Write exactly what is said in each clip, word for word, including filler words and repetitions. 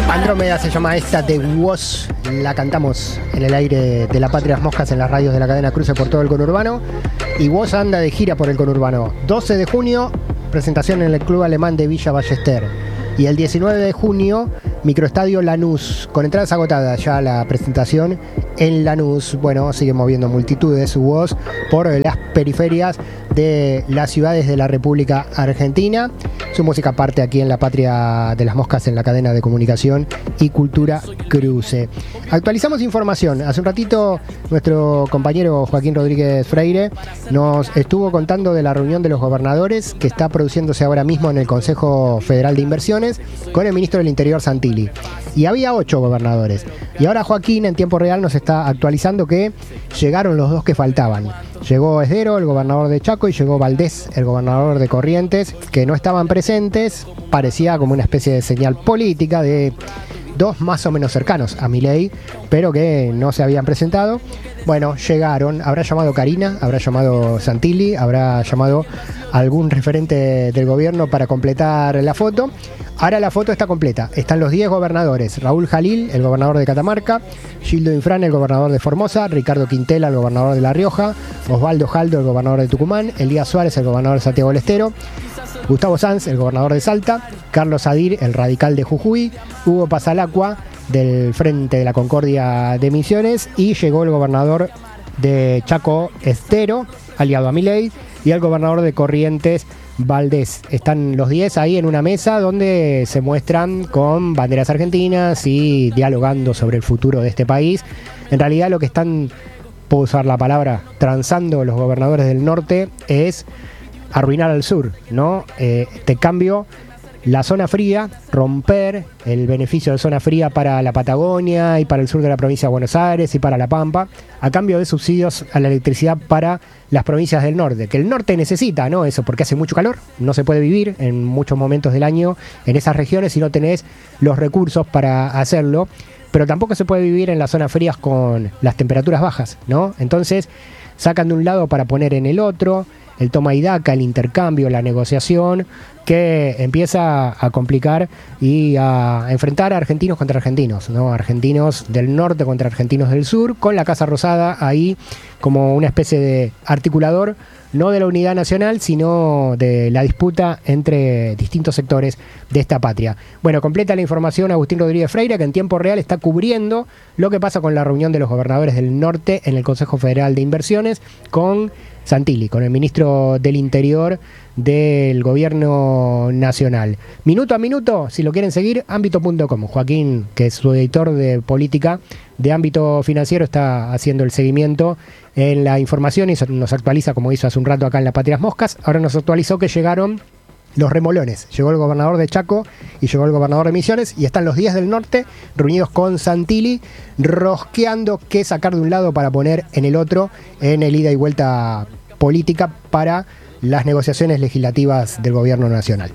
Andrómeda se llama esta de Woz. La cantamos en el aire de La Patria de las Moscas en las radios de la cadena Cruce por todo el conurbano. Y Woz anda de gira por el conurbano. doce de junio, presentación en el Club Alemán de Villa Ballester. Y el diecinueve de junio, Microestadio Lanús, con entradas agotadas ya la presentación en Lanús. Bueno, sigue moviendo multitudes su voz por las periferias de las ciudades de la República Argentina. Su música parte aquí en La Patria de las Moscas en la cadena de comunicación y cultura Cruce. Actualizamos información. Hace un ratito nuestro compañero Joaquín Rodríguez Freire nos estuvo contando de la reunión de los gobernadores que está produciéndose ahora mismo en el Consejo Federal de Inversiones con el ministro del Interior Santilli. Y había ocho gobernadores. Y ahora Joaquín en tiempo real nos está actualizando que llegaron los dos que faltaban. Llegó Esdero, el gobernador de Chaco, y llegó Valdés, el gobernador de Corrientes, que no estaban presentes. Parecía como una especie de señal política de dos más o menos cercanos a Milei, pero que no se habían presentado. Bueno, llegaron. Habrá llamado Karina, habrá llamado Santilli, habrá llamado algún referente del gobierno para completar la foto. Ahora la foto está completa. Están los diez gobernadores. Raúl Jalil, el gobernador de Catamarca, Gildo Infran, el gobernador de Formosa, Ricardo Quintela, el gobernador de La Rioja, Osvaldo Jaldo, el gobernador de Tucumán, Elías Suárez, el gobernador de Santiago del Estero, Gustavo Sanz, el gobernador de Salta, Carlos Adir, el radical de Jujuy, Hugo Pasalacqua, del Frente de la Concordia de Misiones, y llegó el gobernador de Chaco, Estero, aliado a Milei, y el gobernador de Corrientes, Valdés. Están los diez ahí en una mesa donde se muestran con banderas argentinas y dialogando sobre el futuro de este país. En realidad lo que están, puedo usar la palabra, transando los gobernadores del norte es arruinar al sur, ¿no? Eh, te cambio la zona fría, romper el beneficio de zona fría para la Patagonia y para el sur de la provincia de Buenos Aires y para La Pampa, a cambio de subsidios a la electricidad para las provincias del norte, que el norte necesita, ¿no? Eso, porque hace mucho calor, no se puede vivir en muchos momentos del año en esas regiones si no tenés los recursos para hacerlo, pero tampoco se puede vivir en las zonas frías con las temperaturas bajas, ¿no? Entonces sacan de un lado para poner en el otro, el toma y daca, el intercambio, la negociación, que empieza a complicar y a enfrentar a argentinos contra argentinos, ¿no? Argentinos del norte contra argentinos del sur, con la Casa Rosada ahí como una especie de articulador, no de la unidad nacional, sino de la disputa entre distintos sectores de esta patria. Bueno, completa la información Agustín Rodríguez Freire, que en tiempo real está cubriendo lo que pasa con la reunión de los gobernadores del norte en el Consejo Federal de Inversiones con Santilli, con el ministro del Interior del Gobierno Nacional. Minuto a minuto, si lo quieren seguir, ámbito punto com. Joaquín, que es su editor de política de ámbito financiero, está haciendo el seguimiento en la información y nos actualiza, como hizo hace un rato acá en La Patria de las Moscas. Ahora nos actualizó que llegaron los remolones. Llegó el gobernador de Chaco y llegó el gobernador de Misiones, y están los diez del norte reunidos con Santilli, rosqueando qué sacar de un lado para poner en el otro en el ida y vuelta política para las negociaciones legislativas del gobierno nacional.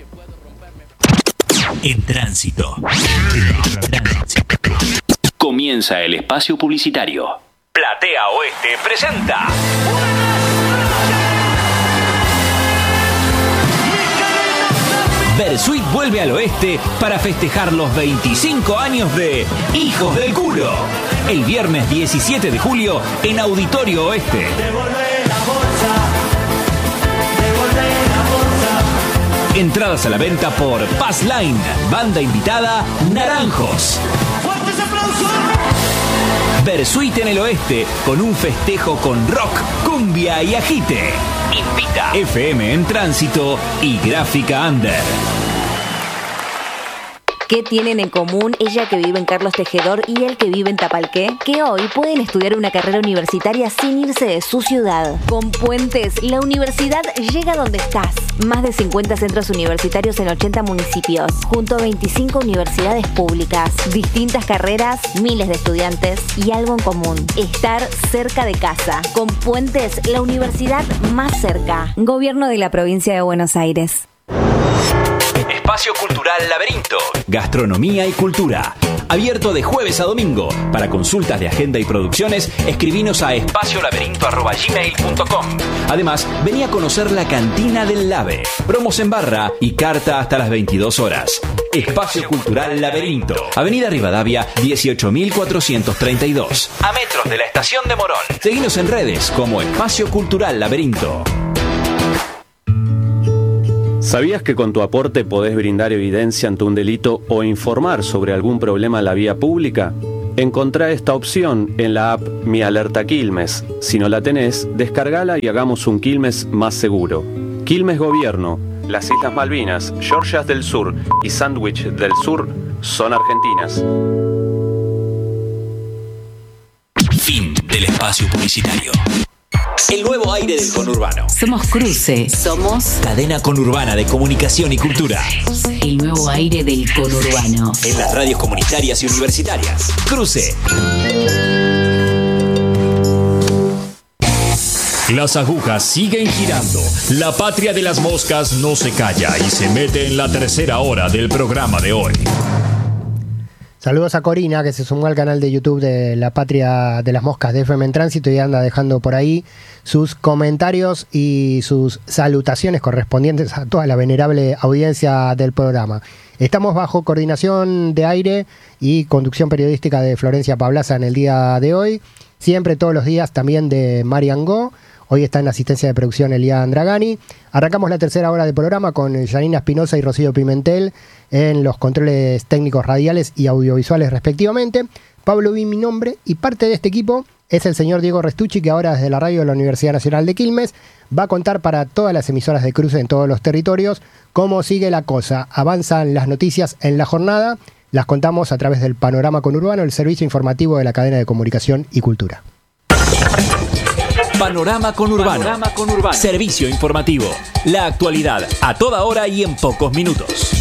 En tránsito. En tránsito. Comienza el espacio publicitario. Platea Oeste presenta. Versuit vuelve al oeste para festejar los veinticinco años de Hijos del Culo. El viernes diecisiete de julio en Auditorio Oeste. Entradas a la venta por Passline. Banda invitada Naranjos. ¡Fuertes aplausos! Versuit en el oeste con un festejo con rock, cumbia y agite. Invita F M en Tránsito y Gráfica Under. ¿Qué tienen en común ella que vive en Carlos Tejedor y él que vive en Tapalqué? Que hoy pueden estudiar una carrera universitaria sin irse de su ciudad. Con Puentes, la universidad llega donde estás. Más de cincuenta centros universitarios en ochenta municipios, junto a veinticinco universidades públicas. Distintas carreras, miles de estudiantes y algo en común: estar cerca de casa. Con Puentes, la universidad más cerca. Gobierno de la Provincia de Buenos Aires. Espacio Cultural Laberinto. Gastronomía y cultura. abierto de jueves a domingo. Para consultas de agenda y producciones, escribinos a espacio laberinto arroba gmail punto com. Además, vení a conocer la cantina del Lave, promos en barra y carta hasta las veintidós horas. Espacio Cultural Laberinto, Avenida Rivadavia dieciocho mil cuatrocientos treinta y dos, a metros de la estación de Morón. Seguinos en redes como Espacio Cultural Laberinto. ¿Sabías que con tu aporte podés brindar evidencia ante un delito o informar sobre algún problema en la vía pública? Encontrá esta opción en la app Mi Alerta Quilmes. Si no la tenés, descargala y hagamos un Quilmes más seguro. Quilmes Gobierno, las Islas Malvinas, Georgias del Sur y Sandwich del Sur son argentinas. Fin del espacio publicitario. El nuevo aire del conurbano. Somos Cruce. Somos Cadena conurbana de comunicación y cultura. el nuevo aire del conurbano. En las radios comunitarias y universitarias. Cruce. Las agujas siguen girando. La patria de las moscas no se calla y se mete en la tercera hora del programa de hoy. Saludos a Corina, que se sumó al canal de YouTube de La Patria de las Moscas de F M en Tránsito y anda dejando por ahí sus comentarios y sus salutaciones correspondientes a toda la venerable audiencia del programa. Estamos bajo coordinación de aire y conducción periodística de Florencia Pablaza en el día de hoy. Siempre, todos los días, también de Marian Go. Hoy está en asistencia de producción Elian Dragani. Arrancamos la tercera hora del programa con Janina Espinosa y Rocío Pimentel en los controles técnicos radiales y audiovisuales respectivamente. Pablo Vi mi nombre y parte de este equipo es el señor Diego Restucci, que ahora desde la radio de la Universidad Nacional de Quilmes va a contar para todas las emisoras de Cruce en todos los territorios cómo sigue la cosa. Avanzan las noticias en la jornada, las contamos a través del Panorama Conurbano, el servicio informativo de la cadena de comunicación y cultura. Panorama Conurbano. Panorama Conurbano. Servicio informativo. La actualidad a toda hora y en pocos minutos.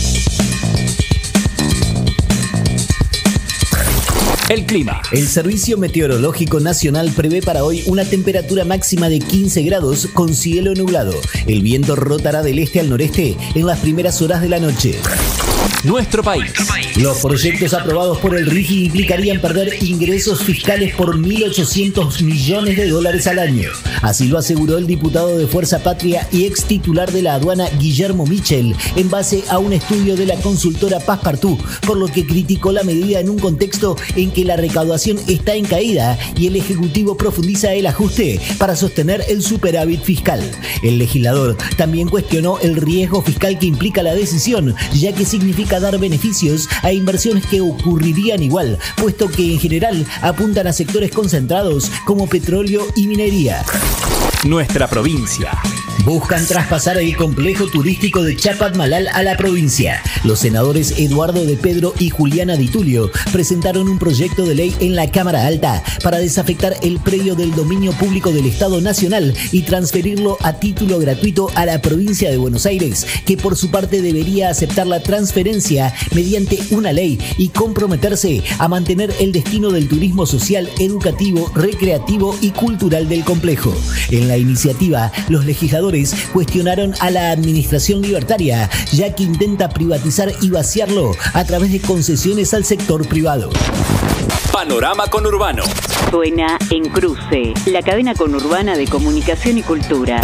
El clima. El Servicio Meteorológico Nacional prevé para hoy una temperatura máxima de quince grados con cielo nublado. El viento rotará del este al noreste en las primeras horas de la noche. Nuestro país. Los proyectos aprobados por el R I G I implicarían perder ingresos fiscales por mil ochocientos millones de dólares al año. Así lo aseguró el diputado de Fuerza Patria y ex titular de la aduana Guillermo Michel, en base a un estudio de la consultora Passepartout, por lo que criticó la medida en un contexto en que la recaudación está en caída y el Ejecutivo profundiza el ajuste para sostener el superávit fiscal. El legislador también cuestionó el riesgo fiscal que implica la decisión, ya que significa dar beneficios a inversiones que ocurrirían igual, puesto que en general apuntan a sectores concentrados como petróleo y minería. Nuestra provincia. Buscan traspasar el complejo turístico de Chapadmalal a la provincia. Los senadores Eduardo de Pedro y Juliana Di Tulio presentaron un proyecto de ley en la Cámara Alta para desafectar el predio del dominio público del Estado Nacional y transferirlo a título gratuito a la provincia de Buenos Aires, que por su parte debería aceptar la transferencia mediante una ley y comprometerse a mantener el destino del turismo social, educativo, recreativo y cultural del complejo. En la iniciativa, los legisladores cuestionaron a la administración libertaria, ya que intenta privatizar y vaciarlo a través de concesiones al sector privado. Panorama Conurbano. Suena en Cruce, la cadena conurbana de comunicación y cultura.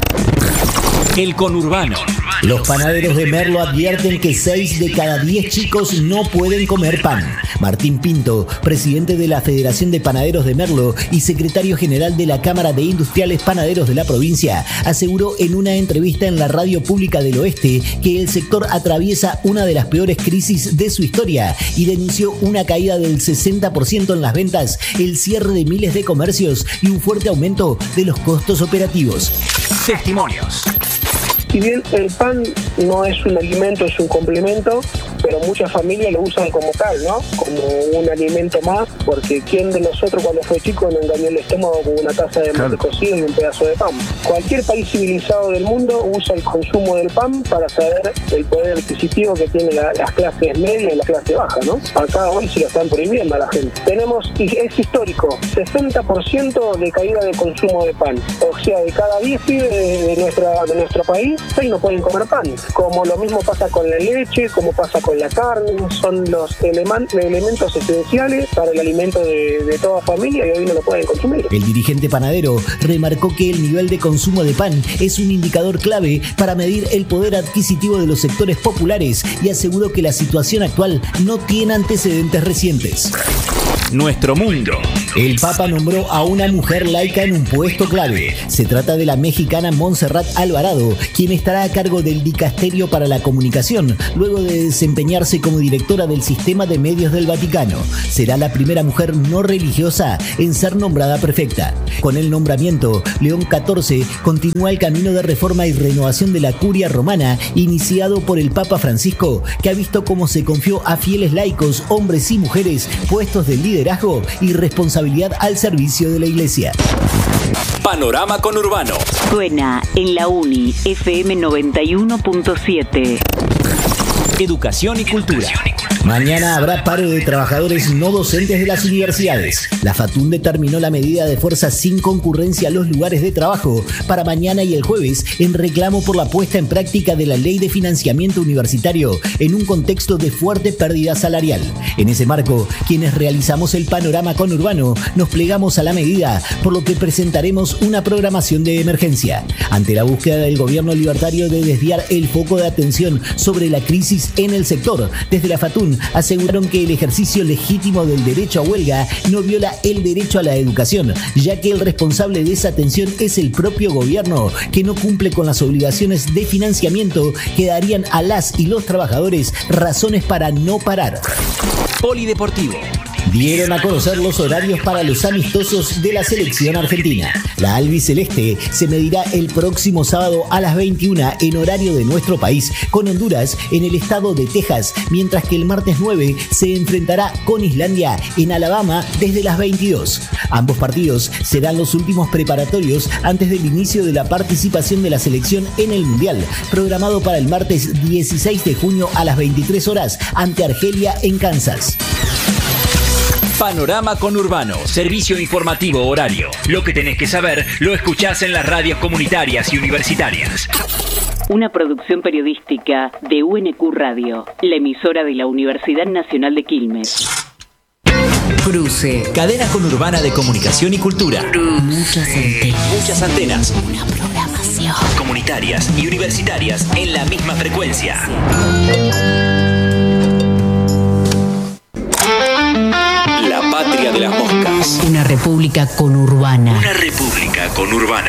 El conurbano. Los panaderos de Merlo advierten que seis de cada diez chicos no pueden comer pan. Martín Pinto, presidente de la Federación de Panaderos de Merlo y secretario general de la Cámara de Industriales Panaderos de la provincia, aseguró en una entrevista en la Radio Pública del Oeste que el sector atraviesa una de las peores crisis de su historia y denunció una caída del sesenta por ciento en las ventas, el cierre de miles de comercios y un fuerte aumento de los costos operativos. Testimonios. Si bien el pan no es un alimento, es un complemento, pero muchas familias lo usan como tal, ¿no? Como un alimento más, porque ¿quién de nosotros cuando fue chico no engañó el estómago con una taza de mate cocido y un pedazo de pan? Cualquier país civilizado del mundo usa el consumo del pan para saber el poder adquisitivo que tienen la, las clases medias y la clase baja, ¿no? Acá hoy se lo están prohibiendo a la gente. Tenemos, y es histórico, sesenta por ciento de caída de consumo de pan. O sea, de cada diez pibes de, de, nuestra, de nuestro país, seis no pueden comer pan. Como lo mismo pasa con la leche, como pasa con la carne, son los eleman, elementos esenciales para el alimento de, de toda familia y hoy no lo pueden consumir. El dirigente panadero remarcó que el nivel de consumo de pan es un indicador clave para medir el poder adquisitivo de los sectores populares y aseguró que la situación actual no tiene antecedentes recientes. Nuestro mundo. El Papa nombró a una mujer laica en un puesto clave. Se trata de la mexicana Montserrat Alvarado, quien estará a cargo del Dicasterio para la Comunicación, luego de desempeñarse como directora del Sistema de Medios del Vaticano. Será la primera mujer no religiosa en ser nombrada prefecta. Con el nombramiento, León catorce continúa el camino de reforma y renovación de la curia romana, iniciado por el Papa Francisco, que ha visto cómo se confió a fieles laicos, hombres y mujeres, puestos de liderazgo y responsabilidad al servicio de la Iglesia. Panorama Conurbano. Suena en la Uni F M noventa y uno punto siete. Educación y cultura. Mañana habrá paro de trabajadores no docentes de las universidades. La FATUN determinó la medida de fuerza sin concurrencia a los lugares de trabajo para mañana y el jueves en reclamo por la puesta en práctica de la Ley de Financiamiento Universitario en un contexto de fuerte pérdida salarial. En ese marco, quienes realizamos el panorama conurbano nos plegamos a la medida, por lo que presentaremos una programación de emergencia. Ante la búsqueda del gobierno libertario de desviar el foco de atención sobre la crisis en el sector, desde la FATUN aseguraron que el ejercicio legítimo del derecho a huelga no viola el derecho a la educación, ya que el responsable de esa atención es el propio gobierno, que no cumple con las obligaciones de financiamiento que darían a las y los trabajadores razones para no parar. Polideportivo. Dieron a conocer los horarios para los amistosos de la selección argentina. La albiceleste se medirá el próximo sábado a las veintiuna en horario de nuestro país con Honduras en el estado de Texas, mientras que el martes nueve se enfrentará con Islandia en Alabama desde las veintidós. Ambos partidos serán los últimos preparatorios antes del inicio de la participación de la selección en el Mundial, programado para el martes dieciséis de junio a las veintitrés horas ante Argelia en Kansas. Panorama Conurbano, servicio informativo horario. Lo que tenés que saber lo escuchás en las radios comunitarias y universitarias. Una producción periodística de U N Q Radio, la emisora de la Universidad Nacional de Quilmes. Cruce, cadena conurbana de comunicación y cultura. Muchas antenas. Muchas antenas. Una programación. Comunitarias y universitarias en la misma frecuencia. La patria de las moscas. Una república conurbana. Una república conurbana.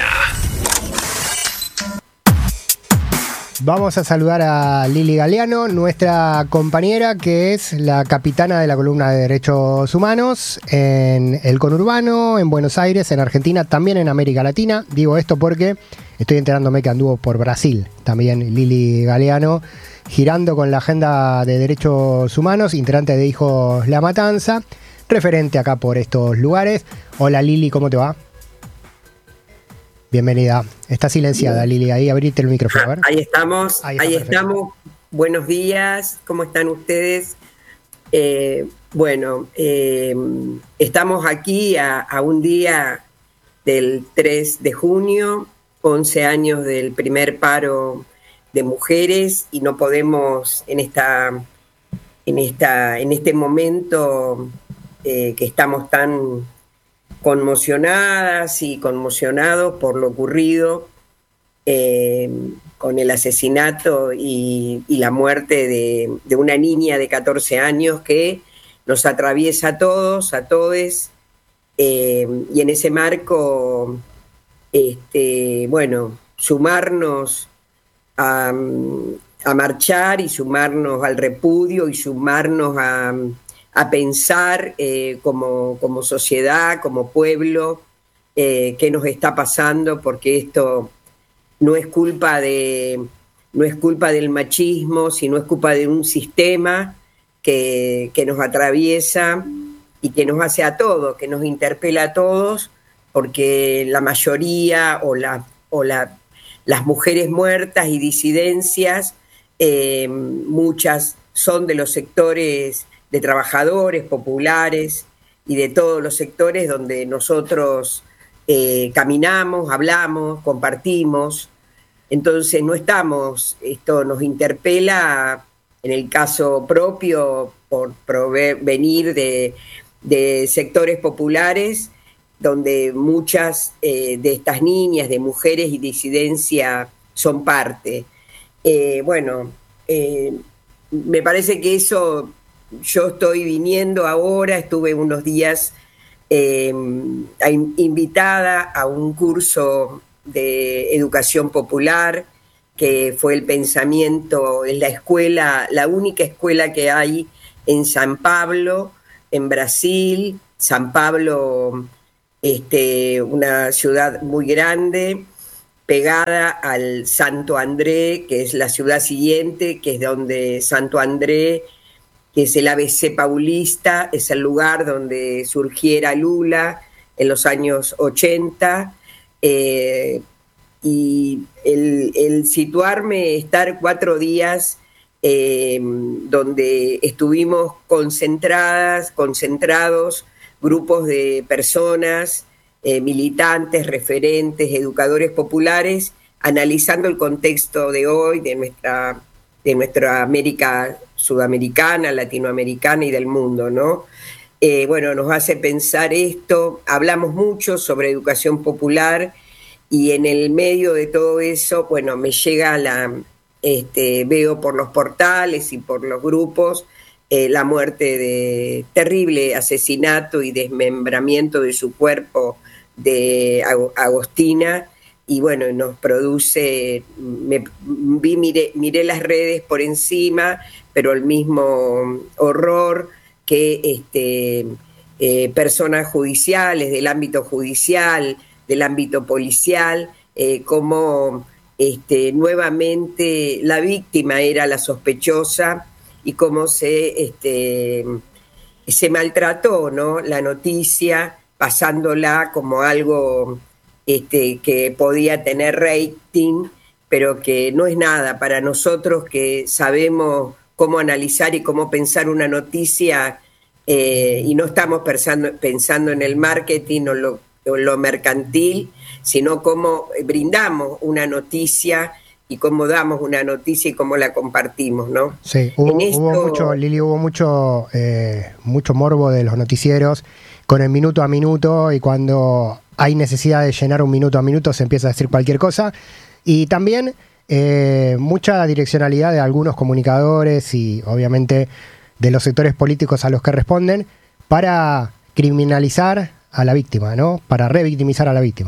Vamos a saludar a Lili Galeano, nuestra compañera que es la capitana de la columna de Derechos Humanos en el conurbano, en Buenos Aires, en Argentina, también en América Latina. Digo esto porque estoy enterándome que anduvo por Brasil también Lili Galeano, girando con la agenda de Derechos Humanos, integrante de Hijos La Matanza, referente acá por estos lugares. Hola Lili, ¿cómo te va? Bienvenida. Está silenciada, Lili. Ahí abrite el micrófono. A ver. Ahí estamos, ahí, está, ahí estamos. Buenos días, ¿cómo están ustedes? Eh, bueno, eh, estamos aquí a, a un día del tres de junio, once años del primer paro de mujeres, y no podemos en esta, en esta, en este momento eh, que estamos tan conmocionadas y conmocionados por lo ocurrido eh, con el asesinato y, y la muerte de, de una niña de catorce años que nos atraviesa a todos, a todes, eh, y en ese marco, este, bueno, sumarnos a, a marchar y sumarnos al repudio y sumarnos a a pensar eh, como, como sociedad, como pueblo, eh, qué nos está pasando, porque esto no es culpa de, no es culpa del machismo, sino es culpa de un sistema que, que nos atraviesa y que nos hace a todos, que nos interpela a todos, porque la mayoría o, la, o la, las mujeres muertas y disidencias, eh, muchas son de los sectores de trabajadores populares y de todos los sectores donde nosotros eh, caminamos, hablamos, compartimos. Entonces no estamos, esto nos interpela en el caso propio por proveer, venir de, de sectores populares donde muchas eh, de estas niñas, de mujeres y disidencia son parte. Eh, bueno, eh, me parece que eso, yo estoy viniendo ahora, estuve unos días eh, invitada a un curso de educación popular, que fue el pensamiento, es la escuela, la única escuela que hay en San Pablo, en Brasil. San Pablo, este, una ciudad muy grande, pegada al Santo André, que es la ciudad siguiente, que es donde Santo André, que es el A B C paulista, es el lugar donde surgiera Lula en los años ochenta. Eh, y el, el situarme, estar cuatro días eh, donde estuvimos concentradas, concentrados, grupos de personas, eh, militantes, referentes, educadores populares, analizando el contexto de hoy, de nuestra, de nuestra América sudamericana, latinoamericana y del mundo, ¿no? Eh, bueno, nos hace pensar esto, hablamos mucho sobre educación popular y en el medio de todo eso, bueno, me llega la, este, veo por los portales y por los grupos eh, la muerte de terrible asesinato y desmembramiento de su cuerpo de Agostina, y bueno, nos produce, me, vi, miré, miré las redes por encima, pero el mismo horror que este, eh, personas judiciales, del ámbito judicial, del ámbito policial, eh, como este, nuevamente la víctima era la sospechosa y cómo se, este, se maltrató, ¿no?, la noticia, pasándola como algo este, que podía tener rating, pero que no es nada para nosotros que sabemos cómo analizar y cómo pensar una noticia eh, y no estamos pensando, pensando en el marketing o lo, o lo mercantil, sino cómo brindamos una noticia y cómo damos una noticia y cómo la compartimos, ¿no? Sí, hubo, esto... hubo mucho, Lili, hubo mucho, eh, mucho morbo de los noticieros con el minuto a minuto, y cuando hay necesidad de llenar un minuto a minuto se empieza a decir cualquier cosa, y también eh, mucha direccionalidad de algunos comunicadores y obviamente de los sectores políticos a los que responden para criminalizar a la víctima, ¿no? Para revictimizar a la víctima.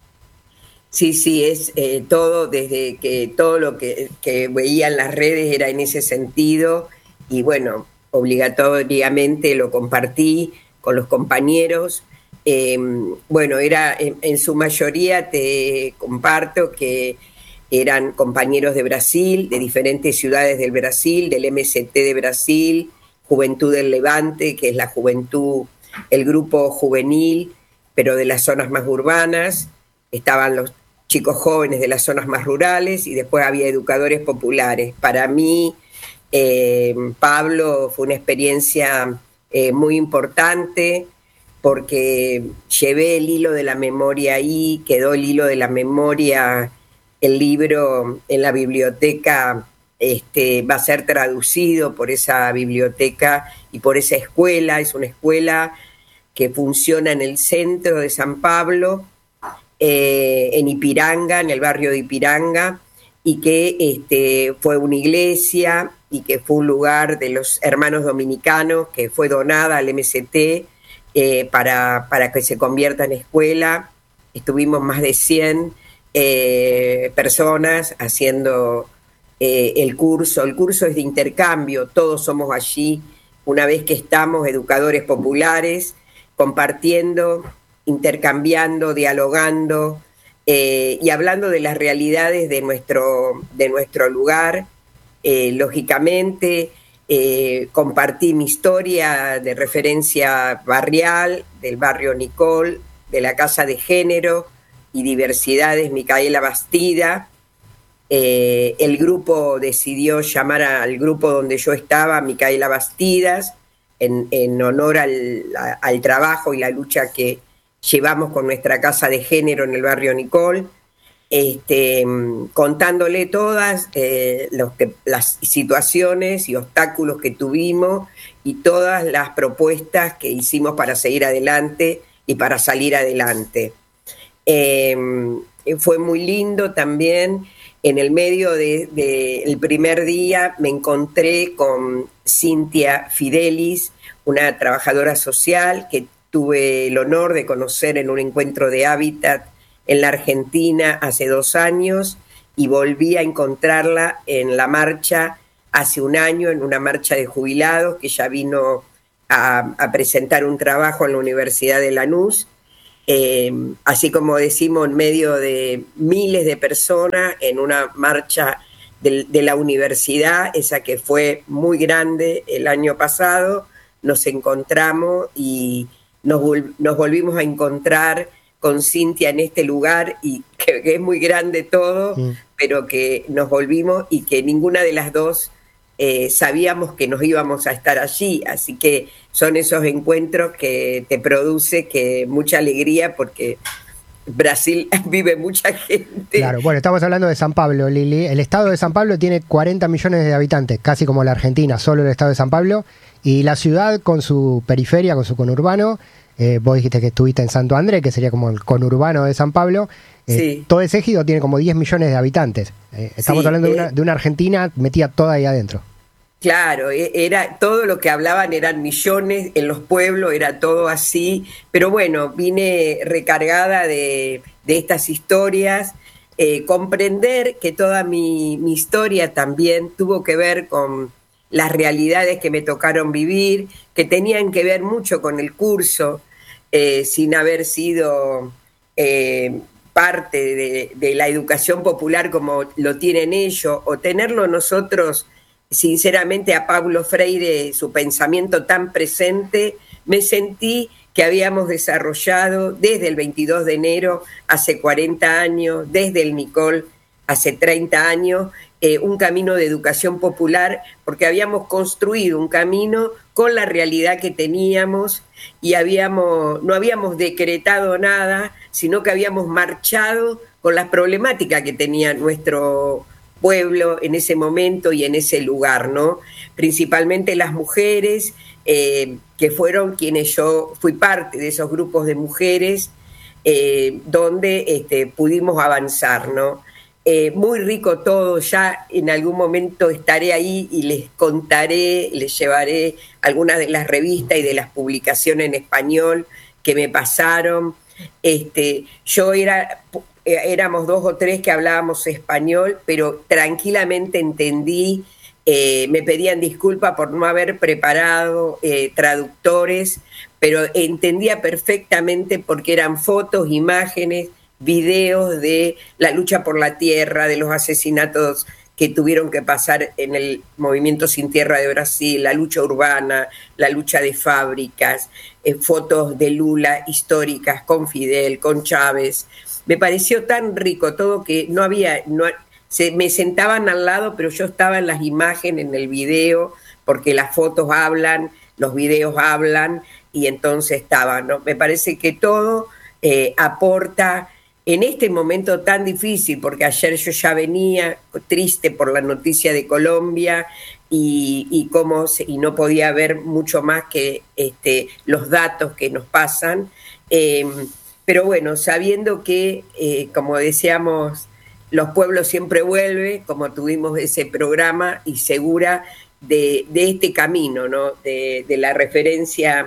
Sí, sí, es eh, todo, desde que todo lo que, que veía en las redes era en ese sentido, y bueno, obligatoriamente lo compartí con los compañeros. Eh, bueno, era en, en su mayoría, te comparto que eran compañeros de Brasil, de diferentes ciudades del Brasil, del M S T de Brasil, Juventud del Levante, que es la juventud, el grupo juvenil, pero de las zonas más urbanas. Estaban los chicos jóvenes de las zonas más rurales y después había educadores populares. Para mí, eh, Pablo, fue una experiencia eh, muy importante, porque llevé el hilo de la memoria ahí, quedó el hilo de la memoria, el libro en la biblioteca, este, va a ser traducido por esa biblioteca y por esa escuela. Es una escuela que funciona en el centro de San Pablo, eh, en Ipiranga, en el barrio de Ipiranga, y que este, fue una iglesia y que fue un lugar de los hermanos dominicanos, que fue donada al M S T, Eh, para, para que se convierta en escuela. Estuvimos más de cien eh, personas haciendo eh, el curso. El curso es de intercambio, todos somos allí, una vez que estamos, educadores populares, compartiendo, intercambiando, dialogando eh, y hablando de las realidades de nuestro, de nuestro lugar. Eh, lógicamente, Eh, compartí mi historia de referencia barrial, del barrio Nicol, de la Casa de Género y Diversidades Micaela Bastida. Eh, el grupo decidió llamar al grupo donde yo estaba Micaela Bastidas, en, en honor al, a, al trabajo y la lucha que llevamos con nuestra casa de género en el barrio Nicol, este, contándole todas eh, los que, las situaciones y obstáculos que tuvimos y todas las propuestas que hicimos para seguir adelante y para salir adelante. Eh, fue muy lindo también. En el medio del de, de primer día me encontré con Cintia Fidelis, una trabajadora social que tuve el honor de conocer en un encuentro de Hábitat en la Argentina hace dos años y volví a encontrarla en la marcha hace un año, en una marcha de jubilados, que ella vino a, a presentar un trabajo en la Universidad de Lanús. Eh, así como decimos, en medio de miles de personas en una marcha de, de la universidad, esa que fue muy grande el año pasado, nos encontramos y nos, vol- nos volvimos a encontrar con Cintia en este lugar, y que, que es muy grande todo, mm. pero que nos volvimos y que ninguna de las dos eh, sabíamos que nos íbamos a estar allí, así que son esos encuentros que te produce que mucha alegría, porque Brasil vive mucha gente. Claro, bueno, estamos hablando de San Pablo, Lili. El estado de San Pablo tiene cuarenta millones de habitantes, casi como la Argentina, solo el estado de San Pablo, y la ciudad con su periferia, con su conurbano. Eh, vos dijiste que estuviste en Santo André, que sería como el conurbano de San Pablo. Eh, sí. Todo ese ejido tiene como diez millones de habitantes. Eh, estamos sí, hablando eh, de, una, de una Argentina metida toda ahí adentro. Claro, era todo lo que hablaban, eran millones en los pueblos, era todo así. Pero bueno, vine recargada de, de estas historias, eh, comprender que toda mi, mi historia también tuvo que ver con las realidades que me tocaron vivir, que tenían que ver mucho con el curso, eh, sin haber sido eh, parte de, de la educación popular como lo tienen ellos, o tenerlo nosotros, sinceramente, a Paulo Freire, su pensamiento tan presente. Me sentí que habíamos desarrollado desde el veintidós de enero, hace cuarenta años, desde el Nicol, hace treinta años, Eh, un camino de educación popular, porque habíamos construido un camino con la realidad que teníamos y habíamos, no habíamos decretado nada, sino que habíamos marchado con las problemáticas que tenía nuestro pueblo en ese momento y en ese lugar, ¿no? Principalmente las mujeres, eh, que fueron quienes yo fui parte de esos grupos de mujeres, eh, donde este, pudimos avanzar, ¿no? Eh, muy rico todo, ya en algún momento estaré ahí y les contaré, les llevaré algunas de las revistas y de las publicaciones en español que me pasaron. Este, yo era, éramos dos o tres que hablábamos español, pero tranquilamente entendí, eh, me pedían disculpas por no haber preparado eh, traductores, pero entendía perfectamente porque eran fotos, imágenes, videos de la lucha por la tierra, de los asesinatos que tuvieron que pasar en el movimiento Sin Tierra de Brasil, la lucha urbana, la lucha de fábricas, eh, fotos de Lula históricas con Fidel, con Chávez. Me pareció tan rico todo que no había, no, se, me sentaban al lado, pero yo estaba en las imágenes, en el video, porque las fotos hablan, los videos hablan, y entonces estaba, ¿no? Me parece que todo eh, aporta en este momento tan difícil, porque ayer yo ya venía triste por la noticia de Colombia y, y, cómo se, y no podía ver mucho más que este, los datos que nos pasan. Eh, pero bueno, sabiendo que, eh, como decíamos, los pueblos siempre vuelven, como tuvimos ese programa, y segura de, de este camino, ¿no? de, de la referencia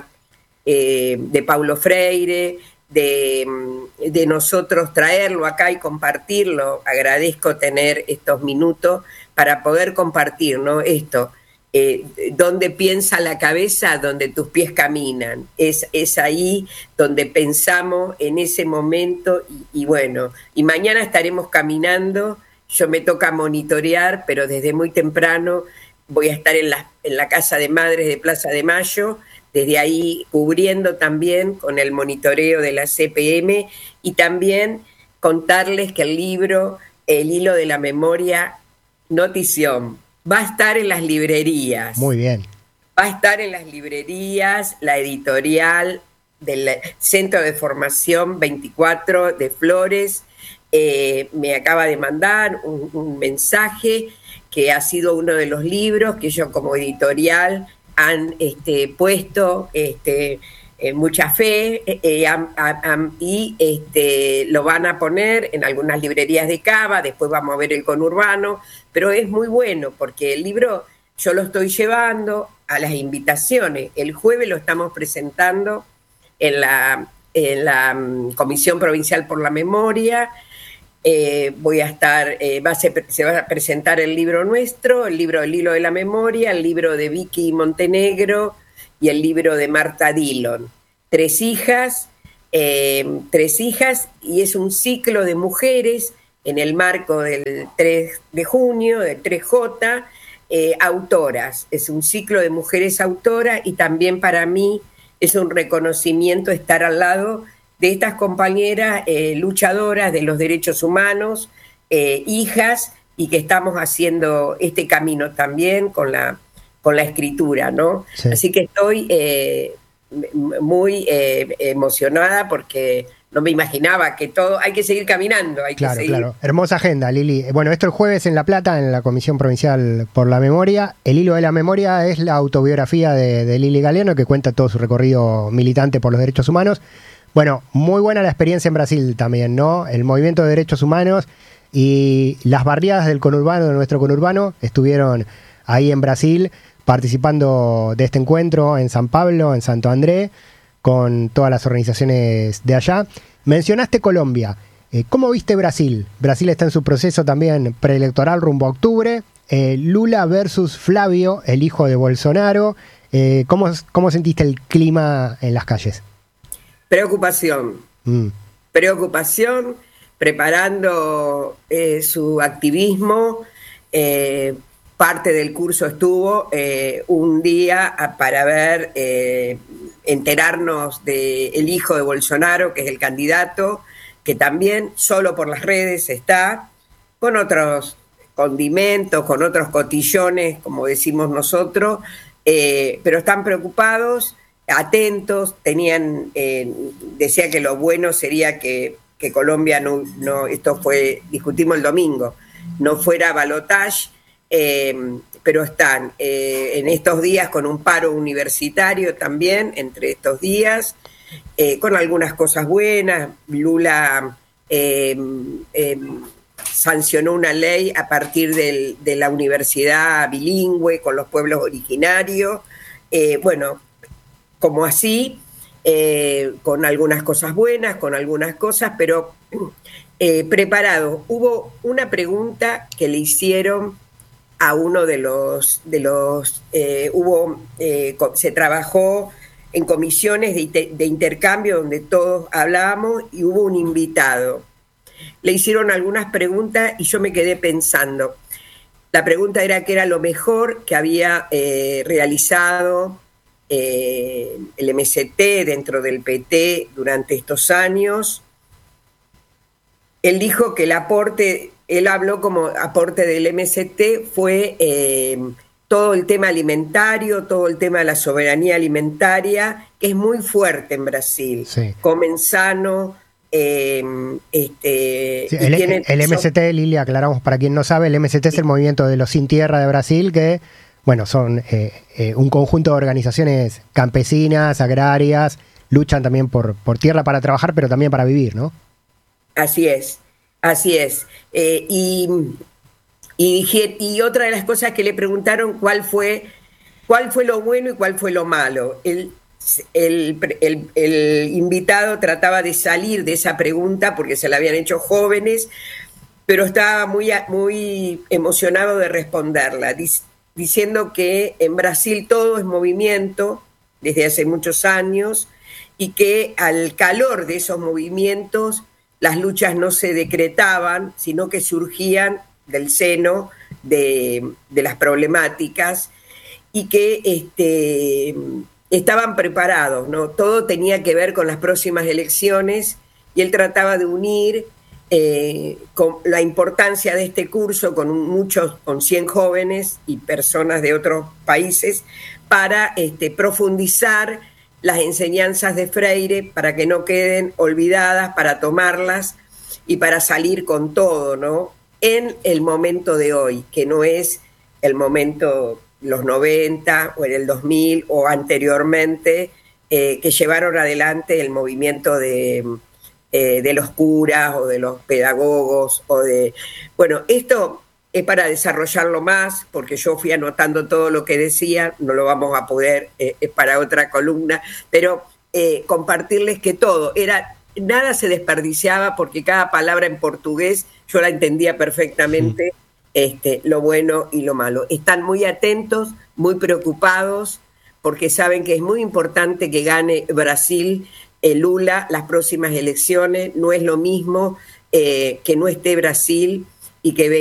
eh, de Paulo Freire, De, de nosotros traerlo acá y compartirlo. Agradezco tener estos minutos para poder compartir, ¿no? Esto, eh, donde piensa la cabeza, donde tus pies caminan, es, es ahí donde pensamos en ese momento, y, y bueno, y mañana estaremos caminando. Yo me toca monitorear, pero desde muy temprano voy a estar en la, en la Casa de Madres de Plaza de Mayo, desde ahí cubriendo también con el monitoreo de la C P M, y también contarles que el libro El Hilo de la Memoria, notición, va a estar en las librerías. Muy bien. Va a estar en las librerías, la editorial del Centro de Formación veinticuatro de Flores, eh, me acaba de mandar un, un mensaje que ha sido uno de los libros que ellos como editorial han este, puesto este, eh, mucha fe eh, am, am, am, y este, lo van a poner en algunas librerías de Cava, después vamos a ver el conurbano, pero es muy bueno porque el libro yo lo estoy llevando a las invitaciones. El jueves lo estamos presentando en la, en la um, Comisión Provincial por la Memoria. Eh, voy a estar, eh, va a ser, se va a presentar el libro nuestro, el libro El Hilo de la Memoria, el libro de Vicky Montenegro y el libro de Marta Dillon. Tres hijas, eh, tres hijas, y es un ciclo de mujeres en el marco del tres de junio, del tres J, eh, autoras. Es un ciclo de mujeres autoras y también para mí es un reconocimiento estar al lado de estas compañeras eh, luchadoras de los derechos humanos, eh, hijas, y que estamos haciendo este camino también con la, con la escritura, ¿no? Sí. Así que estoy eh, muy eh, emocionada porque no me imaginaba que todo, hay que seguir caminando, hay claro, que seguir. Claro, hermosa agenda, Lili. Bueno, esto el jueves en La Plata, en la Comisión Provincial por la Memoria. El Hilo de la Memoria es la autobiografía de, de Lili Galeano, que cuenta todo su recorrido militante por los derechos humanos. Bueno, muy buena la experiencia en Brasil también, ¿no? El movimiento de derechos humanos y las barriadas del conurbano, de nuestro conurbano, estuvieron ahí en Brasil participando de este encuentro en San Pablo, en Santo André, con todas las organizaciones de allá. Mencionaste Colombia. Eh, ¿Cómo viste Brasil? Brasil está en su proceso también preelectoral rumbo a octubre. Eh, Lula versus Flavio, el hijo de Bolsonaro. Eh, ¿cómo, ¿Cómo sentiste el clima en las calles? Preocupación, mm. preocupación, preparando eh, su activismo. Eh, parte del curso estuvo eh, un día para ver, eh, enterarnos del hijo de Bolsonaro, que es el candidato, que también solo por las redes está, con otros condimentos, con otros cotillones, como decimos nosotros, eh, pero están preocupados, atentos, tenían, eh, decía que lo bueno sería que, que Colombia no, no, esto fue, discutimos el domingo, no fuera balotage, eh, pero están eh, en estos días con un paro universitario también, entre estos días, eh, con algunas cosas buenas. Lula eh, eh, sancionó una ley a partir del, de la universidad bilingüe con los pueblos originarios, eh, bueno, como así, eh, con algunas cosas buenas, con algunas cosas, pero eh, preparado. Hubo una pregunta que le hicieron a uno de los, de los eh, hubo, eh, se trabajó en comisiones de, de intercambio donde todos hablábamos y hubo un invitado. Le hicieron algunas preguntas y yo me quedé pensando. La pregunta era qué era lo mejor que había eh, realizado Eh, el M S T dentro del P T durante estos años. Él dijo que el aporte, él habló como aporte del M S T fue eh, todo el tema alimentario, todo el tema de la soberanía alimentaria, que es muy fuerte en Brasil. Sí. Comen sano. Eh, este, sí, el, tienen, el M S T, son... Lili, aclaramos para quien no sabe, el M S T sí. es el movimiento de los sin tierra de Brasil, que bueno, son eh, eh, un conjunto de organizaciones campesinas, agrarias, luchan también por, por tierra para trabajar, pero también para vivir, ¿no? Así es, así es. Eh, y, y, dije, y otra de las cosas que le preguntaron, ¿cuál fue, cuál fue lo bueno y cuál fue lo malo? El, el, el, el invitado trataba de salir de esa pregunta porque se la habían hecho jóvenes, pero estaba muy, muy emocionado de responderla. Dice, diciendo que en Brasil todo es movimiento desde hace muchos años y que al calor de esos movimientos las luchas no se decretaban, sino que surgían del seno de, de las problemáticas y que este, estaban preparados, ¿no? Todo tenía que ver con las próximas elecciones y él trataba de unir Eh, con la importancia de este curso con muchos, con cien jóvenes y personas de otros países para este, profundizar las enseñanzas de Freire para que no queden olvidadas, para tomarlas y para salir con todo, ¿no? En el momento de hoy, que no es el momento los noventa o en el dos mil o anteriormente, eh, que llevaron adelante el movimiento de, eh, de los curas o de los pedagogos o de... Bueno, esto es para desarrollarlo más, porque yo fui anotando todo lo que decía, no lo vamos a poder, eh, es para otra columna, pero eh, compartirles que todo, era, nada se desperdiciaba porque cada palabra en portugués yo la entendía perfectamente, mm. este, lo bueno y lo malo. Están muy atentos, muy preocupados, porque saben que es muy importante que gane Brasil, eh, Lula, las próximas elecciones. No es lo mismo eh, que no esté Brasil y que